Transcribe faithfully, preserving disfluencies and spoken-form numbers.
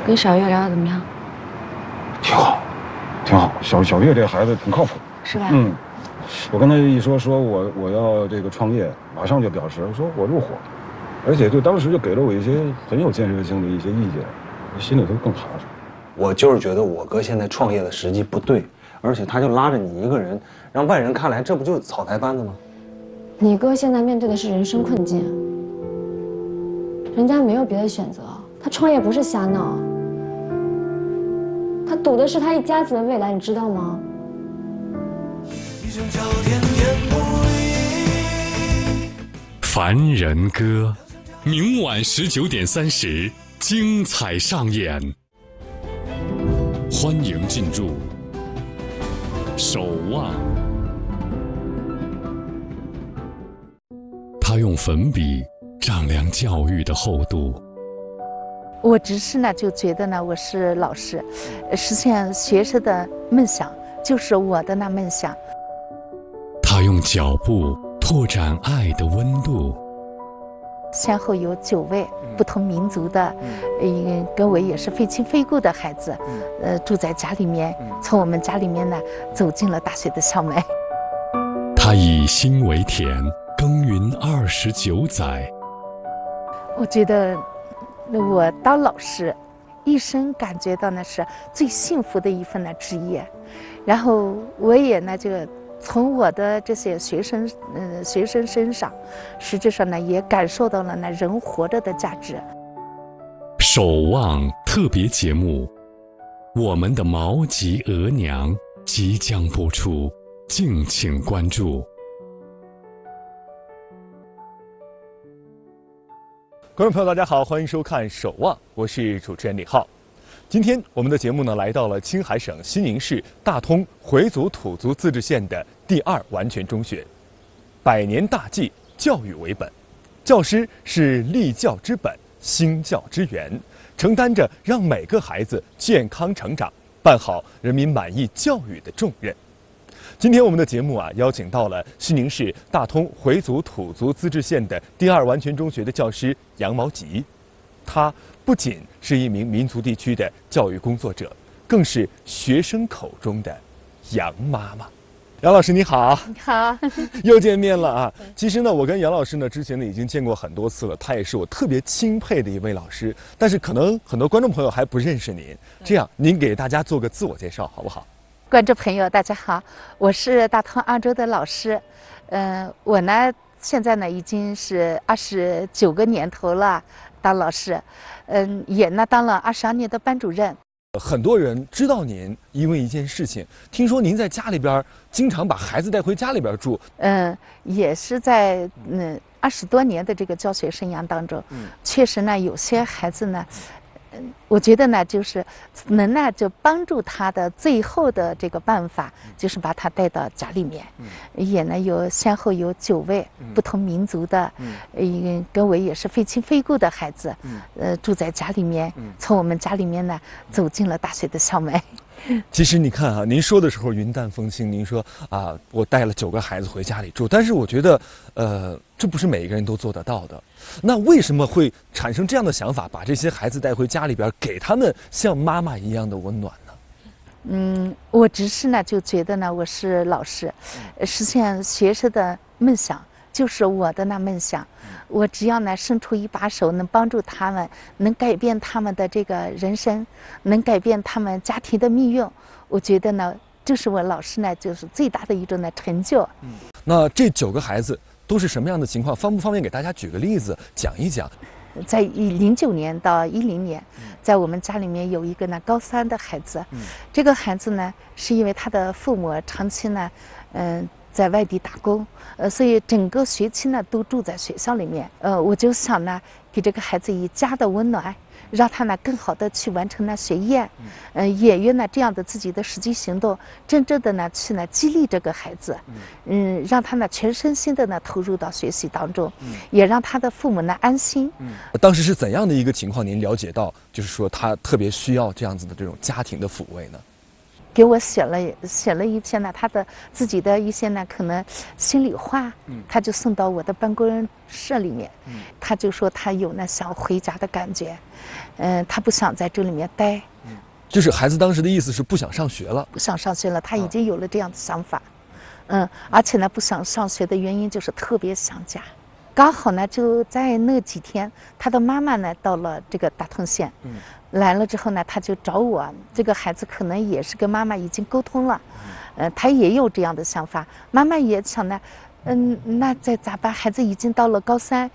跟小月聊得怎么样？ 挺好，挺好。小小月这孩子挺靠谱， 是吧？ 嗯，我跟他一说，说我我要这个创业，马上就表示说我入伙，而且就当时就给了我一些很有建设性的一些意见，我心里头更踏实。 我就是觉得我哥现在创业的时机不对，而且他就拉着你一个人，让外人看来这不就是草台班子吗？ 你哥现在面对的是人生困境，人家没有别的选择，他创业不是瞎闹，他赌的是他一家子的未来，你知道吗？ 凡人歌，明晚十九点三十，精彩上演。欢迎进入守望。他用粉笔丈量教育的厚度。 我只是呢就觉得呢，我是老师，实现学生的梦想就是我的那梦想。 他用脚步拓展爱的温度。 先后有九位不同民族的，嗯，跟我也是非亲非故的孩子，呃，住在家里面，从我们家里面呢走进了大学的校门。 他以心为田，耕耘二十九载。 我觉得，我当老师，一生感觉到呢是最幸福的一份的职业，然后我也呢就。从我的这些学生，嗯，学生身上，实质上呢，也感受到了那人活着的价值。 守望特别节目，我们的毛吉额娘即将播出，敬请关注。 观众朋友，大家好，欢迎收看《守望》，我是主持人李浩。今天我们的节目呢，来到了青海省西宁市大通回族土族自治县的第二完全中学。百年大计，教育为本，教师是立教之本，兴教之源，承担着让每个孩子健康成长、办好人民满意教育的重任。今天我们的节目啊，邀请到了西宁市大通回族土族自治县的第二完全中学的教师杨毛吉，他不仅是一名民族地区的教育工作者，更是学生口中的杨妈妈。杨老师你好。 你好。 又见面了啊！其实呢，我跟杨老师呢之前呢已经见过很多次了，他也是我特别钦佩的一位老师。但是可能很多观众朋友还不认识您，这样您给大家做个自我介绍好不好？ 观众朋友大家好，我是大通二中的老师，嗯、呃，我呢现在呢已经是二十九个年头了。当老师，嗯，也呢当了二十二年的班主任。 很多人知道您，因为一件事情，听说您在家里边经常把孩子带回家里边住。 嗯，也是在嗯二十多年的这个教学生涯当中，嗯，确实呢有些孩子呢。嗯，我觉得呢，就是能呢，就帮助他的最后的这个办法，就是把他带到家里面。嗯，也呢有先后有九位不同民族的，嗯，跟我也是非亲非故的孩子，嗯，呃，住在家里面，从我们家里面呢走进了大学的校门。 其实你看啊，您说的时候云淡风轻，您说啊，我带了九个孩子回家里住，但是我觉得，呃，这不是每一个人都做得到的。那为什么会产生这样的想法，把这些孩子带回家里边，给他们像妈妈一样的温暖呢？ 嗯，我只是呢就觉得呢，我是老师，实现学生的梦想就是我的那梦想。我只要呢伸出一把手，能帮助他们，能改变他们的这个人生，能改变他们家庭的命运，我觉得呢，这是我老师呢就是最大的一种的成就。 嗯，那这九个孩子都是什么样的情况？方不方便给大家举个例子讲一讲？ 在零九年到一零年，在我们家里面有一个呢高三的孩子，嗯、这个孩子呢是因为他的父母长期呢，嗯、呃。在外地打工，呃，所以整个学期呢都住在学校里面。呃，我就想呢，给这个孩子以家的温暖，让他呢更好的去完成了学业，嗯、呃，也用呢这样的自己的实际行动，真正的呢去呢激励这个孩子，嗯，让他呢全身心的呢投入到学习当中，嗯、也让他的父母呢安心。 嗯，当时是怎样的一个情况？您了解到，就是说他特别需要这样子的这种家庭的抚慰呢？ 给我写了写了一些呢他的自己的一些呢可能心里话， 嗯， 他就送到我的办公室里面， 嗯， 他就说他有那想回家的感觉，嗯，他不想在这里面待， 嗯，就是孩子当时的意思是不想上学了， 不想上学了，他已经有了这样的想法，嗯，而且呢不想上学的原因就是特别想家。刚好呢，就在那几天，他的妈妈呢到了这个大同县， 嗯， 来了之后呢，他就找我。这个孩子可能也是跟妈妈已经沟通了，嗯，呃，他也有这样的想法。妈妈也想呢，嗯，那再咋办？孩子已经到了高三，